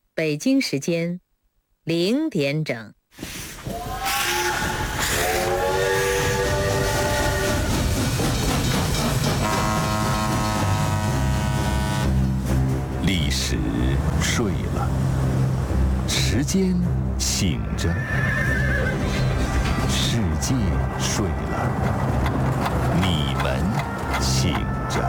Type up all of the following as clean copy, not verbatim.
北京时间0点整。 历史睡了，时间醒着，世界睡了，你们醒着。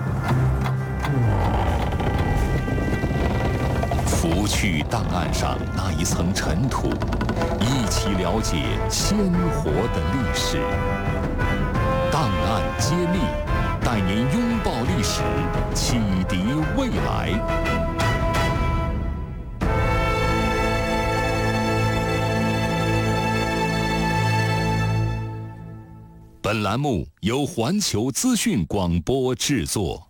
拂去档案上那一层尘土，一起了解鲜活的历史。档案揭秘，带您拥抱历史，启迪未来。本栏目由环球资讯广播制作。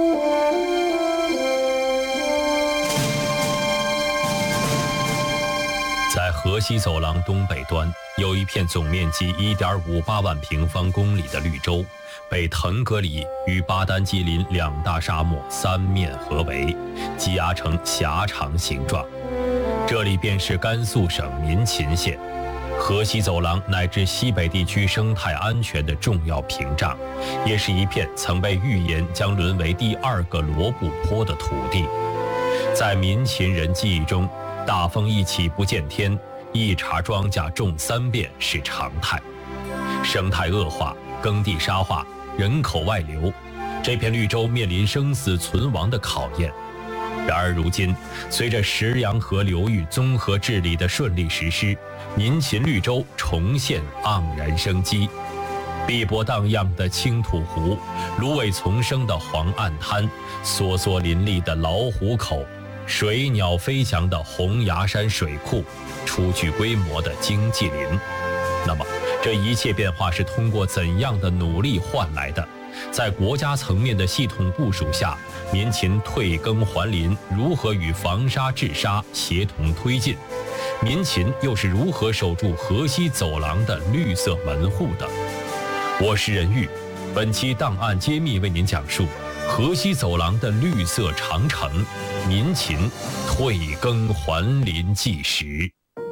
在河西走廊东北端，有一片总面积1.58万平方公里的绿洲，被腾格里与巴丹吉林两大沙漠三面合围，积压成狭长形状。这里便是甘肃省民勤县。河西走廊乃至西北地区生态安全的重要屏障，也是一片曾被预言将沦为第二个罗布泊的土地。在民勤人记忆中，大风一起不见天，一茬庄稼种3遍是常态。生态恶化，耕地沙化，人口外流，这片绿洲面临生死存亡的考验。然而如今，随着石羊河流域综合治理的顺利实施，民勤绿洲重现盎然生机。碧波荡漾的青土湖，芦苇丛生的黄岸滩，梭梭林立的老虎口，水鸟飞翔的红崖山水库，初具规模的经济林。那么，这一切变化是通过怎样的努力换来的？在国家层面的系统部署下，民勤退耕还林如何与防沙治沙协同推进？民勤又是如何守住河西走廊的绿色门户的？我是任玉，本期档案揭秘为您讲述河西走廊的绿色长城，民勤退耕还林纪实。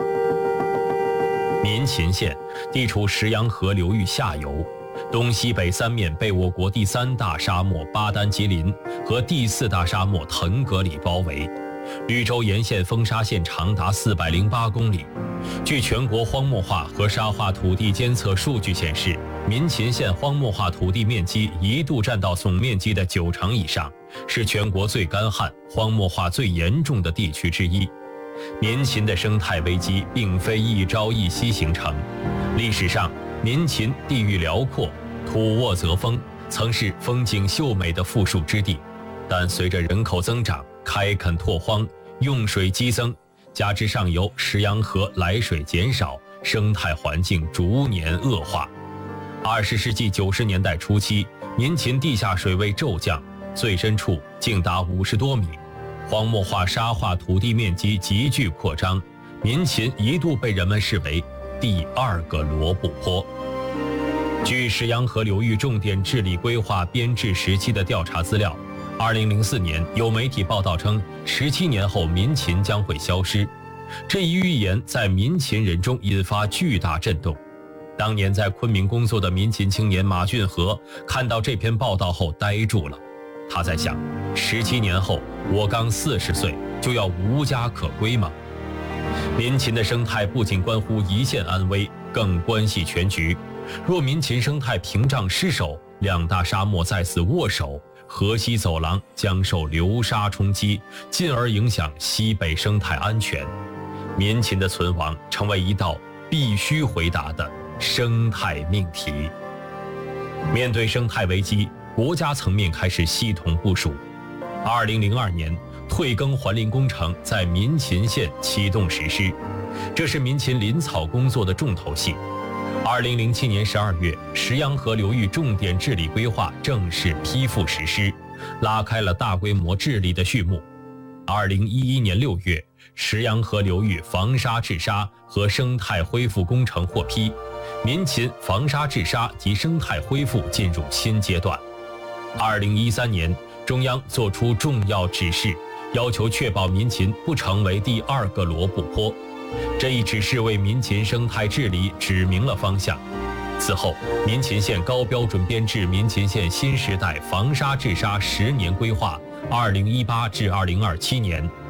民勤县地处石羊河流域下游，东西北3面被我国第3大沙漠巴丹吉林和第4大沙漠腾格里包围。绿洲沿线风沙线长达408公里。据全国荒漠化和沙化土地监测数据显示，民勤县荒漠化土地面积一度占到总面积的90%以上，是全国最干旱、荒漠化最严重的地区之一。民勤的生态危机并非一朝一夕形成，历史上民勤地域辽阔，土沃泽丰，曾是风景秀美的富庶之地。但随着人口增长，开垦拓荒，用水激增，加之上游石羊河来水减少，生态环境逐年恶化。20世纪90年代初期，民勤地下水位骤降，最深处竟达50多米，荒漠化沙化土地面积急剧扩张，民勤一度被人们视为第二个罗布泊。据石羊河流域重点治理规划编制时期的调查资料，2004年有媒体报道称，17年后民勤将会消失。这一预言在民勤人中引发巨大震动。当年在昆明工作的民勤青年马俊和看到这篇报道后呆住了。他在想，17年后我刚40岁，就要无家可归吗？民勤的生态不仅关乎一线安危，更关系全局。若民勤生态屏障失守，两大沙漠再次握手，河西走廊将受流沙冲击，进而影响西北生态安全。民勤的存亡成为一道必须回答的生态命题。面对生态危机，国家层面开始系统部署。2002年，退耕还林工程在民勤县启动实施，这是民勤林草工作的重头戏。2007年12月，石羊河流域重点治理规划正式批复实施，拉开了大规模治理的序幕。2011年6月，石羊河流域防沙治沙和生态恢复工程获批，民勤防沙治沙及生态恢复进入新阶段。2013年，中央作出重要指示， 要求确保民勤不成为第二个罗布泊。这一指示为民勤生态治理指明了方向。此后，民勤县高标准编制民勤县新时代防沙治沙10年规划（2018至2027年）